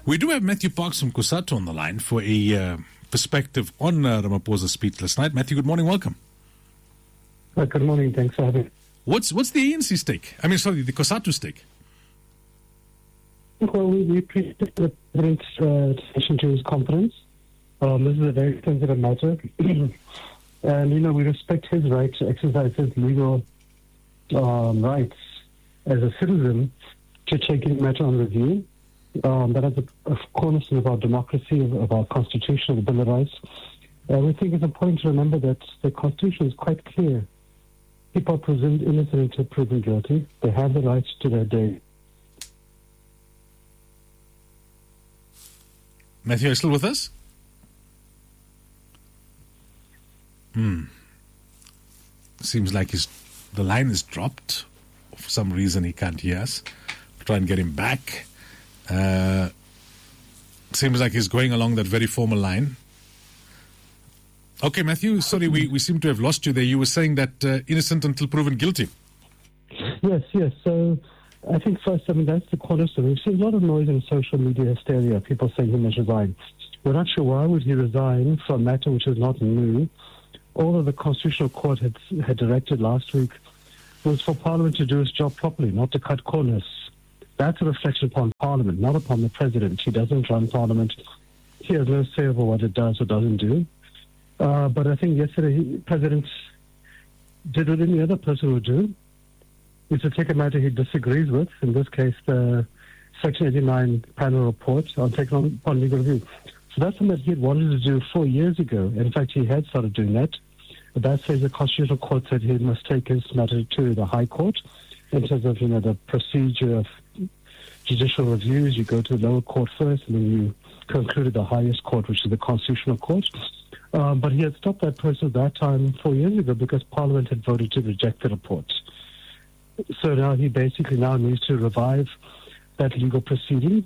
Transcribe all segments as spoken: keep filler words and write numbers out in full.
We do have Matthew Parks from COSATU on the line for a uh, perspective on uh, Ramaphosa's speech last night. Matthew, good morning, welcome. Uh, good morning, thanks for having me. What's, what's the A N C stake? I mean, sorry, the COSATU stake? Well, we, we appreciate the President's uh, decision to his conference. Um, this is a very sensitive matter. And, you know, we respect his right to exercise his legal um, rights as a citizen to take any matter on review. Um, that is a, a cornerstone of our democracy, of, of our Constitution, of the Bill of Rights. Uh, we think it's important to remember that the Constitution is quite clear. People are presumed innocent until proven guilty. They have the right to their day. Matthew, are you still with us? Hmm. Seems like his, the line is dropped. For some reason, he can't hear us. We'll try and get him back. Uh, seems like he's going along that very formal line. Okay, Matthew, sorry, we, we seem to have lost you there. You were saying that uh, innocent until proven guilty. Yes, yes. So I think first, I mean, that's the cornerstone. We've seen a lot of noise in social media hysteria, people saying he must resign. We're not sure why would he resign for a matter which is not new. All that the Constitutional Court had, had directed last week was for Parliament to do its job properly, not to cut corners. That's a reflection upon Parliament, not upon the President. He doesn't run Parliament. He has no say over what it does or doesn't do. Uh, but I think yesterday, the President did what any other person would do, is to take a matter he disagrees with, in this case, the Section eighty-nine panel report on taking on, on legal review. So that's something that he had wanted to do four years ago. In fact, he had started doing that. At that stage, the Constitutional Court said he must take his matter to the High Court in terms of, you know, the procedure of judicial reviews. You go to the lower court first, and then you conclude at the highest court, which is the Constitutional Court. Um, but he had stopped that process that time four years ago because Parliament had voted to reject the report. So now he basically now needs to revive that legal proceeding.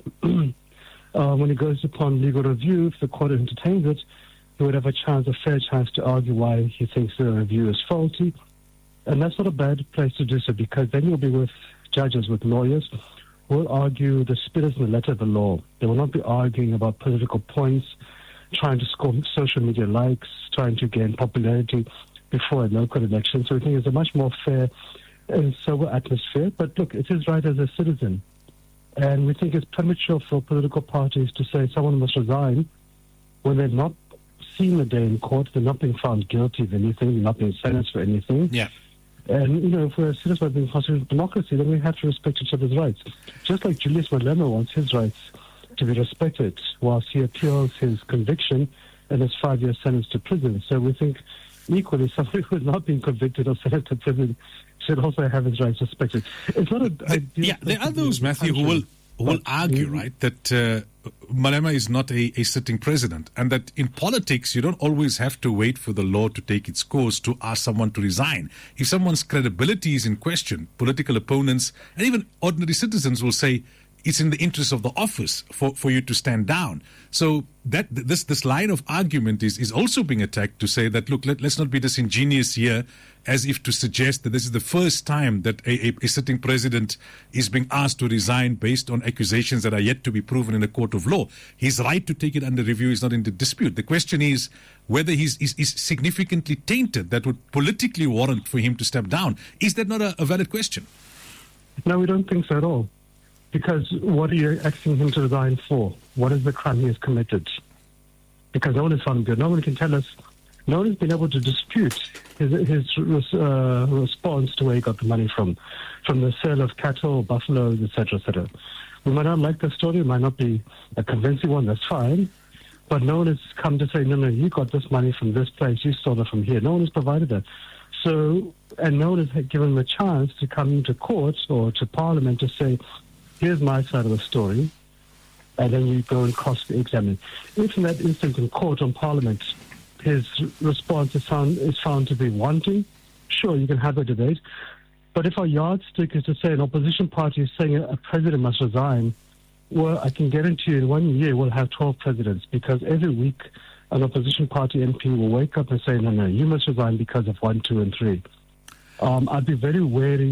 uh, when he goes upon legal review, if the court entertains it, he would have a chance, a fair chance to argue why he thinks the review is faulty. And that's not a bad place to do so, because then you'll be with judges, with lawyers, who will argue the spirit and the letter of the law. They will not be arguing about political points, trying to score social media likes, trying to gain popularity before a local election. So we think it's a much more fair and sober atmosphere. But look, it's his right as a citizen. And we think it's premature for political parties to say someone must resign when they've not seen the day in court, they're not being found guilty of anything, they're not being sentenced for anything. Yeah. And, you know, if we're a citizen of the constitutional democracy, then we have to respect each other's rights. Just like Julius Malema wants his rights to be respected whilst he appeals his conviction and his five-year sentence to prison. So we think equally somebody who is not being convicted or sentenced to prison should also have his rights respected. It's not a... The, yeah, there are those, Matthew, who will, who will argue, right, that uh, Malema is not a, a sitting president, and that in politics you don't always have to wait for the law to take its course to ask someone to resign. If someone's credibility is in question, political opponents and even ordinary citizens will say, it's in the interest of the office for, for you to stand down. So that this this line of argument is, is also being attacked to say that, look, let, let's not be disingenuous here, as if to suggest that this is the first time that a, a, a sitting president is being asked to resign based on accusations that are yet to be proven in a court of law. His right to take it under review is not in dispute. The question is whether he's is, is significantly tainted that would politically warrant for him to step down. Is that not a, a valid question? No, we don't think so at all. Because what are you asking him to resign for? What is the crime he has committed? Because no one is found good. No one can tell us. No one has been able to dispute his, his uh, response to where he got the money from, from the sale of cattle, buffaloes, et cetera, et cetera. We might not like the story. It might not be a convincing one. That's fine. But no one has come to say, no, no, you got this money from this place. You stole it from here. No one has provided that. So, and no one has given him a chance to come into court or to Parliament to say, here's my side of the story, and then you go and cross-examine. If in that instance in court or Parliament, his response is found, is found to be wanting, sure, you can have a debate. But if our yardstick is to say an opposition party is saying a president must resign, well, I can guarantee you in one year we'll have twelve presidents, because every week an opposition party M P will wake up and say, no, no, you must resign because of one, two, and three. Um, I'd be very wary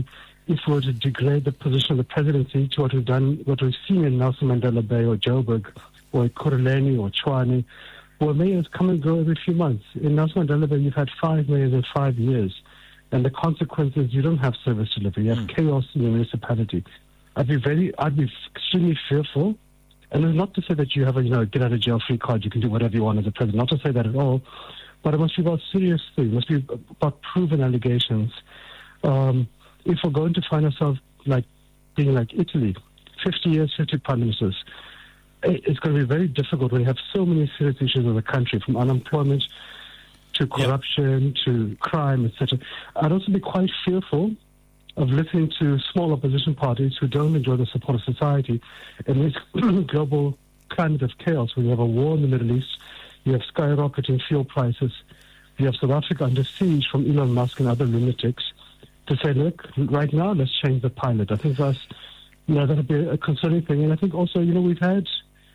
if we were to degrade the position of the presidency to what we've done, what we've seen in Nelson Mandela Bay or Joburg or Kuruleni or Tshwane, where mayors come and go every few months. In Nelson Mandela Bay, you've had five mayors in five years. And the consequence is you don't have service delivery. You have mm. chaos in the municipality. I'd be very, I'd be extremely fearful. And it's not to say that you have a, you know, get out of jail free card. You can do whatever you want as a president. Not to say that at all. But it must be about serious things. It must be about proven allegations. Um, if we're going to find ourselves like being like Italy, fifty years, fifty prime ministers, it's going to be very difficult when you have so many serious issues in the country, from unemployment to corruption, yeah. to crime, et cetera. I'd also be quite fearful of listening to small opposition parties who don't enjoy the support of society in this global climate of chaos, where you have a war in the Middle East, you have skyrocketing fuel prices, you have South Africa under siege from Elon Musk and other lunatics, to say, look, right now, let's change the pilot. I think that's, you know, that would be a concerning thing. And I think also, you know, we've had,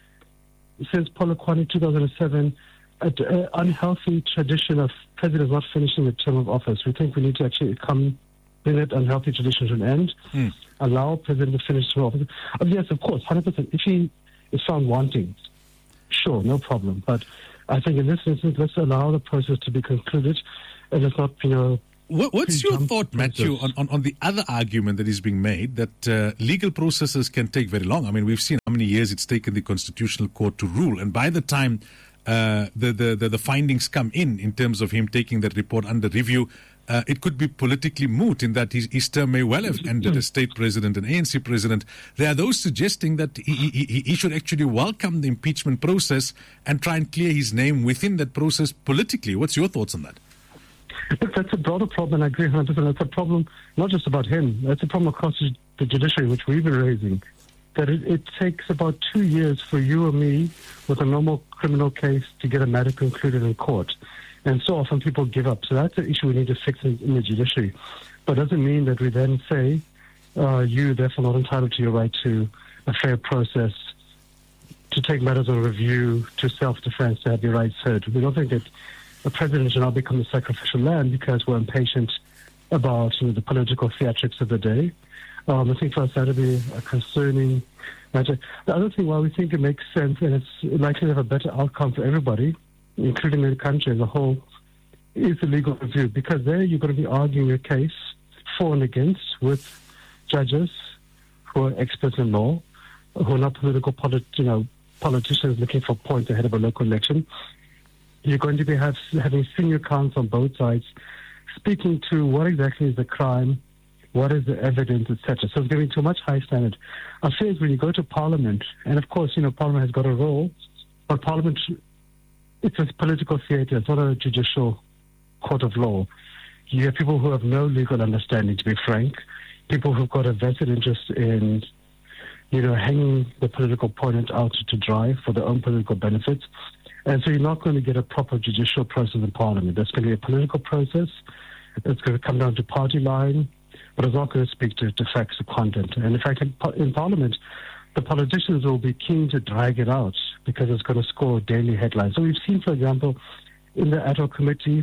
since Polokwane two thousand seven, an unhealthy tradition of presidents not finishing a term of office. We think we need to actually come bring that unhealthy tradition to an end, mm. allow president to finish term of office. Oh, yes, of course, one hundred percent. If he is found wanting, sure, no problem. But I think in this instance, let's allow the process to be concluded, and let's not, you know. What, what's your thought, Matthew, on, on, on the other argument that is being made, that uh, legal processes can take very long? I mean, we've seen how many years it's taken the Constitutional Court to rule, and by the time Uh, the, the, the, the findings come in, in terms of him taking that report under review, uh, it could be politically moot in that his, his term may well have ended as state president and A N C president. There are those suggesting that he, he, he should actually welcome the impeachment process and try and clear his name within that process politically. What's your thoughts on that? Look, that's a broader problem, and I agree one hundred percent. That's a problem not just about him. That's a problem across the judiciary, which we've been raising. That it, it takes about two years for you or me with a normal criminal case to get a matter concluded in court. And so often people give up. So that's an issue we need to fix in, in the judiciary. But it doesn't mean that we then say, uh, you therefore not entitled to your right to a fair process, to take matters on review, to self-defense, to have your rights heard. We don't think that a president should now become the sacrificial lamb because we're impatient about, you know, the political theatrics of the day. Um, I think for us that would be a concerning matter. The other thing why we think it makes sense, and it's likely to have a better outcome for everybody, including the country as a whole, is the legal review. Because there you're going to be arguing your case for and against with judges who are experts in law, who are not political polit- you know, politicians looking for points ahead of a local election. You're going to be have, having senior counsel on both sides speaking to what exactly is the crime, what is the evidence, et cetera. So it's going to be to a much higher standard. I feel when you go to Parliament, and of course, you know, Parliament has got a role, but Parliament, it's a political theatre. It's not a judicial court of law. You have people who have no legal understanding, to be frank, people who've got a vested interest in, you know, hanging the political opponent out to dry for their own political benefits. And so you're not going to get a proper judicial process in Parliament. There's going to be a political process. It's going to come down to party line, but it's not going to speak to, to facts or content. And in fact, in, in Parliament, the politicians will be keen to drag it out because it's going to score daily headlines. So we've seen, for example, in the ad hoc committee,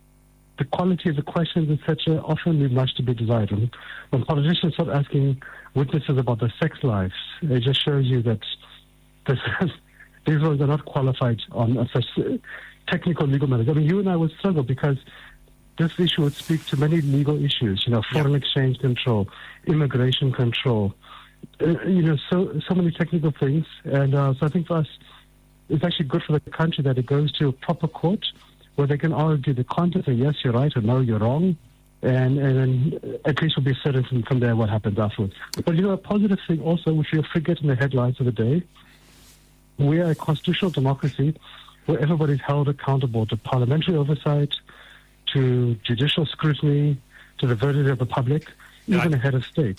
the quality of the questions, et cetera, often leave much to be desired. When, when politicians start asking witnesses about their sex lives, it just shows you that this, these ones are not qualified on such technical legal matters. I mean, you and I would struggle because this issue would speak to many legal issues, you know, foreign yeah. exchange control, immigration control, uh, you know, so so many technical things. And uh, so I think for us, it's actually good for the country that it goes to a proper court where they can argue the content and yes, you're right, or no, you're wrong. And, and then at least we'll be certain from, from there what happens afterwards. But, you know, a positive thing also, which you'll forget in the headlines of the day, we are a constitutional democracy where everybody's held accountable to parliamentary oversight, to judicial scrutiny, to the verdict of the public, even yeah. ahead of state.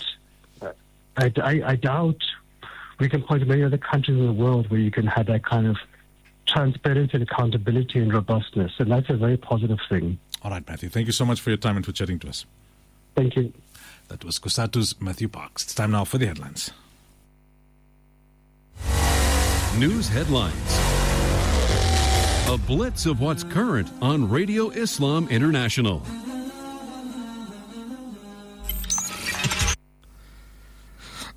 I, I, I doubt we can point to many other countries in the world where you can have that kind of transparency and accountability and robustness, and that's a very positive thing. All right, Matthew, thank you so much for your time and for chatting to us. Thank you. That was COSATU's Matthew Parks. It's time now for the headlines. News headlines. A blitz of what's current on Radio Islam International.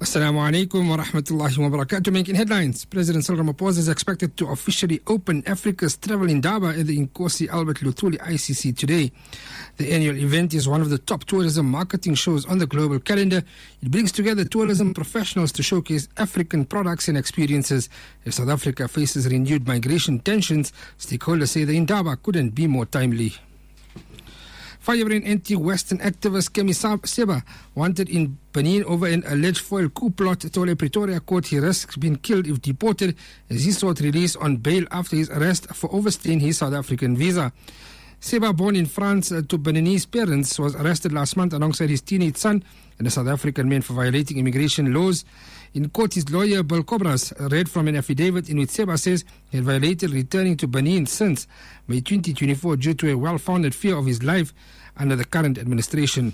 Assalamu alaikum wa rahmatullahi wa barakatuh. Making headlines. President Cyril Ramaphosa is expected to officially open Africa's Travel Indaba at the Nkosi Albert Luthuli I C C today. The annual event is one of the top tourism marketing shows on the global calendar. It brings together tourism professionals to showcase African products and experiences. As South Africa faces renewed migration tensions, stakeholders say the Indaba couldn't be more timely. Firebrand anti-Western activist Kemi Seba, wanted in Benin over an alleged foil coup plot, told a Pretoria court he risks being killed if deported, as he sought release on bail after his arrest for overstaying his South African visa. Seba, born in France uh, to Beninese parents, was arrested last month alongside his teenage son and a South African man for violating immigration laws. In court, his lawyer, Bill Cobras, read from an affidavit in which Seba says he had violated returning to Benin since May twenty twenty-four due to a well-founded fear of his life under the current administration.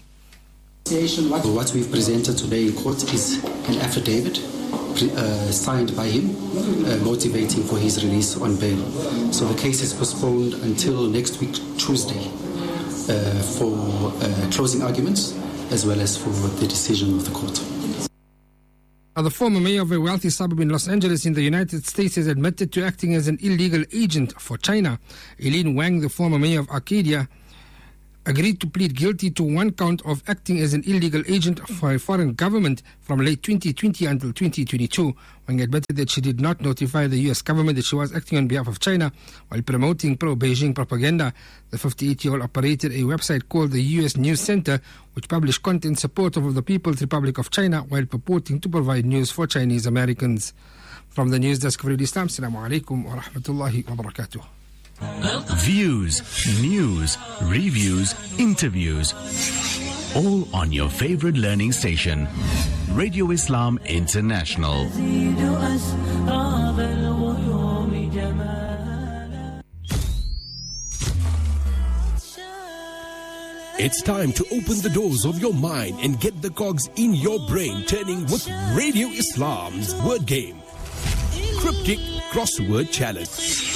What we've presented today in court is an affidavit uh, signed by him, uh, motivating for his release on bail. So the case is postponed until next week, Tuesday, uh, for uh, closing arguments as well as for the decision of the court. The former mayor of a wealthy suburb in Los Angeles in the United States has admitted to acting as an illegal agent for China. Eileen Wang, the former mayor of Arcadia, agreed to plead guilty to one count of acting as an illegal agent for a foreign government from late twenty twenty until twenty twenty-two. Wang admitted that she did not notify the U S government that she was acting on behalf of China while promoting pro-Beijing propaganda. The fifty-eight-year-old operated a website called the U S News Center, which published content supportive of the People's Republic of China while purporting to provide news for Chinese Americans. From the news desk of Radio Islam, Assalamu alaikum wa rahmatullahi wa barakatuh. Views, news, reviews, interviews, all on your favorite learning station, Radio Islam International. It's time to open the doors of your mind and get the cogs in your brain turning with Radio Islam's word game. Cryptic Crossword Challenge.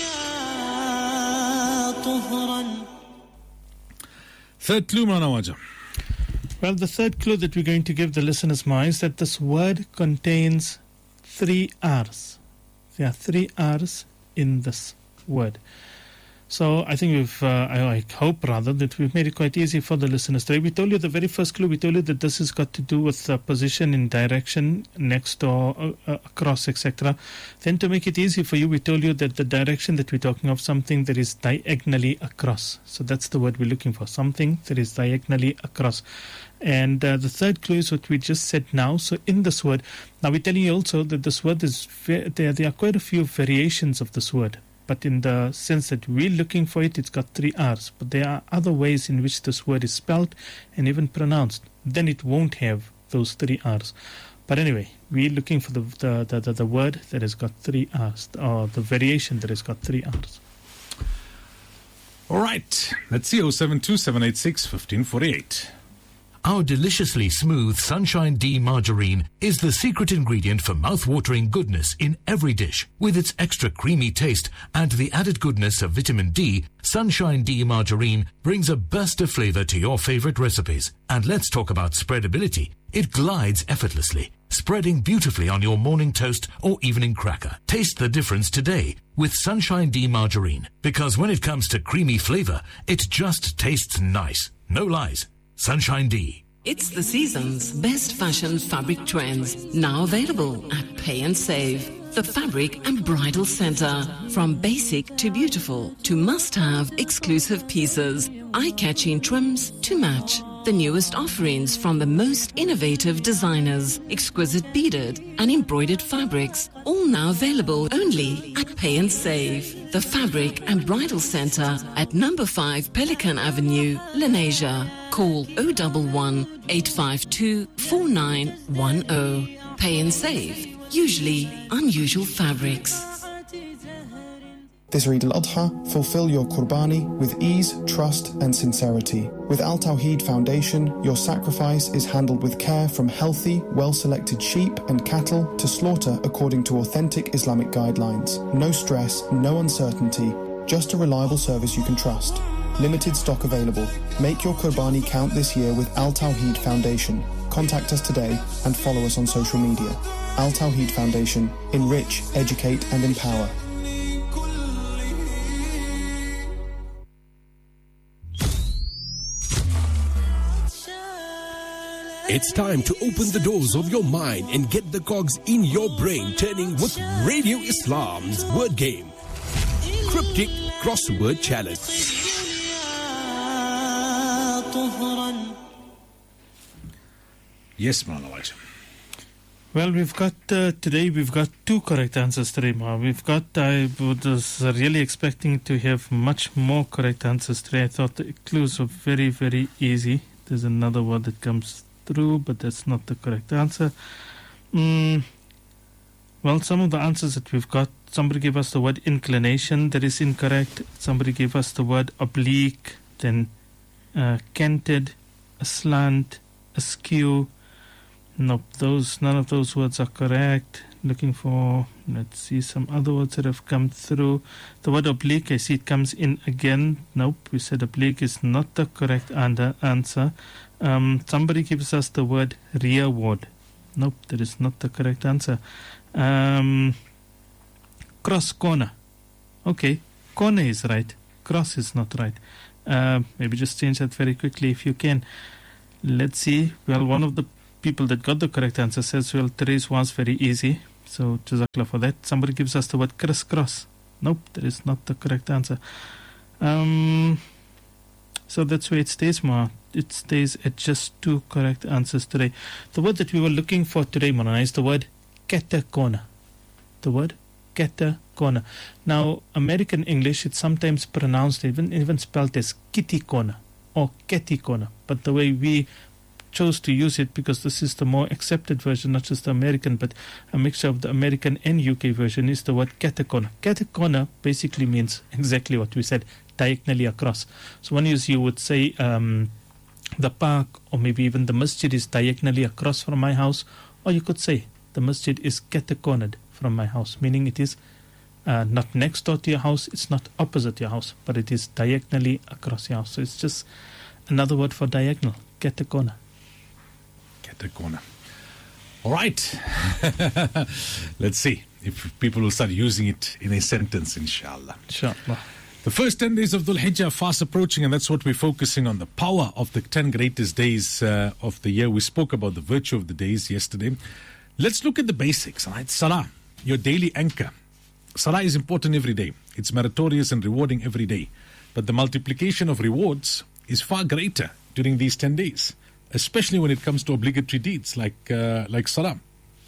Third clue, Manawaja. Well, the third clue that we're going to give the listeners, Ma, is that this word contains three R's. There are three R's in this word. So I think we've, uh, I, I hope rather, that we've made it quite easy for the listeners today. We told you the very first clue, we told you that this has got to do with uh, position in direction, next door, uh, uh, across, et cetera. Then to make it easy for you, we told you that the direction that we're talking of, something that is diagonally across. So that's the word we're looking for, something that is diagonally across. And uh, the third clue is what we just said now. So in this word, now we're telling you also that this word is, there, there are quite a few variations of this word. But in the sense that we're looking for it, it's got three R's. But there are other ways in which this word is spelled and even pronounced. Then it won't have those three R's. But anyway, we're looking for the the, the, the, the word that has got three R's, or the variation that has got three R's. All right. Let's see. oh seven two, seven eight six, one five four eight. Our deliciously smooth Sunshine D margarine is the secret ingredient for mouth-watering goodness in every dish. With its extra creamy taste and the added goodness of vitamin D, Sunshine D margarine brings a burst of flavor to your favorite recipes. And let's talk about spreadability. It glides effortlessly, spreading beautifully on your morning toast or evening cracker. Taste the difference today with Sunshine D margarine, because when it comes to creamy flavor, it just tastes nice. No lies. Sunshine D. It's the season's best fashion fabric trends, now available at Pay and Save. The Fabric and Bridal Center. From basic to beautiful to must-have exclusive pieces, eye-catching trims to match. The newest offerings from the most innovative designers, exquisite beaded and embroidered fabrics, all now available only at Pay and Save. The Fabric and Bridal Center at number five Pelican Avenue, Lenasia. Call oh one one, eight five two, four nine one oh. Pay and Save. Usually unusual fabrics. This Eid al-Adha, fulfill your qurbani with ease, trust and sincerity. With Al Tawheed Foundation, your sacrifice is handled with care, from healthy, well-selected sheep and cattle to slaughter according to authentic Islamic guidelines. No stress, no uncertainty, just a reliable service you can trust. Limited stock available. Make your Qurbani count this year with Al Tawheed Foundation. Contact us today and follow us on social media. Al Tawheed Foundation. Enrich, educate and empower. It's time to open the doors of your mind and get the cogs in your brain turning with Radio Islam's word game. Cryptic Crossword Challenge. Yes, Malawaj. Well, we've got, uh, today we've got two correct answers today, Ma. We've got, I was really expecting to have much more correct answers today. I thought the clues were very, very easy. There's another word that comes through, but that's not the correct answer. Mm, well, some of the answers that we've got, somebody gave us the word inclination, that is incorrect. Somebody gave us the word oblique, then uh, canted, aslant, askew. Nope, those, none of those words are correct. Looking for, let's see, some other words that have come through. The word oblique, I see it comes in again. Nope, we said oblique is not the correct answer. Um, somebody gives us the word rearward. Nope, that is not the correct answer. Um, cross corner. Okay, corner is right. Cross is not right. Uh, maybe just change that very quickly if you can. Let's see. Well, one of the people that got the correct answer says, well, today's was very easy. So, jazakallah for that. Somebody gives us the word crisscross. Nope, that is not the correct answer. Um, so that's where it stays, Ma. It stays at just two correct answers today. The word that we were looking for today, Mona, is the word katakona. The word katakona. Now, American English, it's sometimes pronounced, even even spelled as kitikona or ketikona. But the way we chose to use it, because this is the more accepted version, not just the American, but a mixture of the American and U K version, is the word katakona. Katakona basically means exactly what we said, diagonally across. So one is you would say um, the park or maybe even the masjid is diagonally across from my house, or you could say the masjid is katakonad from my house, meaning it is uh, not next door to your house, it's not opposite your house, but it is diagonally across your house. So it's just another word for diagonal, katakona. Katakona. All right. Let's see if people will start using it in a sentence, inshallah. Inshallah. The first ten days of Dhul Hijjah are fast approaching, and that's what we're focusing on, the power of the ten greatest days uh, of the year. We spoke about the virtue of the days yesterday. Let's look at the basics, right? Salah, your daily anchor. Salah is important every day. It's meritorious and rewarding every day. But the multiplication of rewards is far greater during these ten days, especially when it comes to obligatory deeds like uh, like Salah.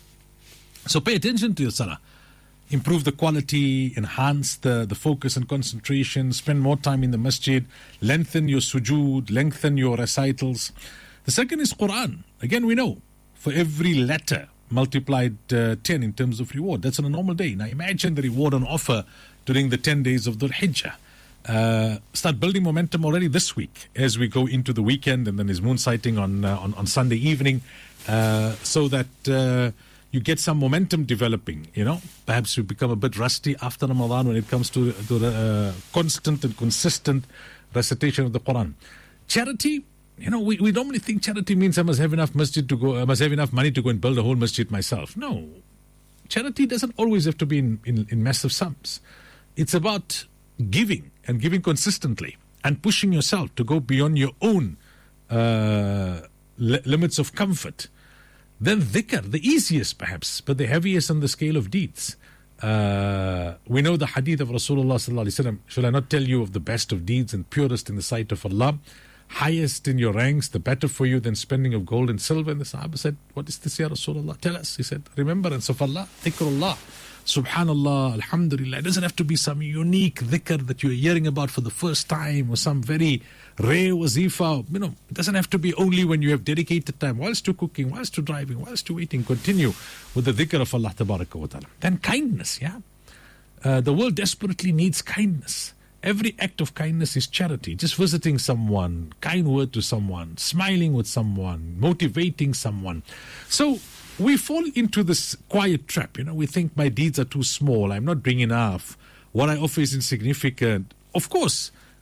So pay attention to your Salah. Improve the quality, enhance the, the focus and concentration, spend more time in the masjid, lengthen your sujood, lengthen your recitals. The second is Quran. Again, we know, for every letter multiplied uh, ten in terms of reward. That's on a normal day. Now imagine the reward on offer during the ten days of Dhul Hijjah. Uh, start building momentum already this week as we go into the weekend, and then there's moon sighting on, uh, on, on Sunday evening, uh, so that uh, you get some momentum developing, you know. Perhaps you become a bit rusty after Ramadan when it comes to, to the uh, constant and consistent recitation of the Quran. Charity, you know, we, we normally think charity means I must have enough masjid to go, I must have enough money to go and build a whole masjid myself. No. Charity doesn't always have to be in, in, in massive sums. It's about giving and giving consistently and pushing yourself to go beyond your own uh, li- limits of comfort. Then dhikr, the easiest perhaps, but the heaviest on the scale of deeds. Uh, we know the hadith of Rasulullah sallallahu alaihi wasallam. Shall I not tell you of the best of deeds and purest in the sight of Allah? Highest in your ranks, the better for you than spending of gold and silver. And the Sahaba said, what is this, Ya Rasulullah? Tell us. He said, remembrance of Allah, dhikrullah. Subhanallah, Alhamdulillah. It doesn't have to be some unique dhikr that you're hearing about for the first time, or some very rare wazifa. You know, it doesn't have to be only when you have dedicated time, whilst you're cooking, whilst you're driving, whilst you're waiting. Continue with the dhikr of Allah Tabaraka wa Ta'ala. Then kindness, yeah. Uh, the world desperately needs kindness. Every act of kindness is charity. Just visiting someone, kind word to someone, smiling with someone, motivating someone. So we fall into this quiet trap. You know, we think my deeds are too small. I'm not doing enough. What I offer is insignificant. Of course,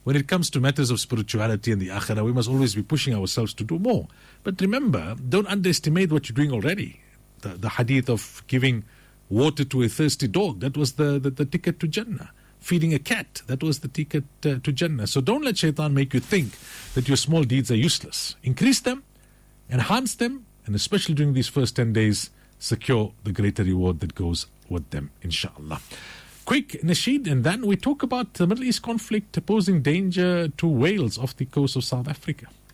when it comes to matters of spirituality and the akhirah, we must always be pushing ourselves to do more. But remember, don't underestimate what you're doing already. The, the hadith of giving water to a thirsty dog, that was the, the, the ticket to Jannah. Feeding a cat, that was the ticket uh, to Jannah. So don't let shaitan make you think that your small deeds are useless. Increase them, enhance them, and especially during these first ten days, secure the greater reward that goes with them, inshallah. Quick nasheed, and then we talk about the Middle East conflict posing danger to Wales off the coast of South Africa.